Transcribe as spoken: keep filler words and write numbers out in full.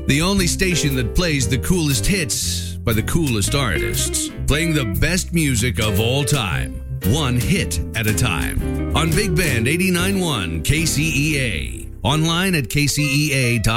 The only station that plays the coolest hits by the coolest artists. Playing the best music of all time. One hit at a time. On Big Band eighty-nine point one K C E A. Online at K C E A dot com.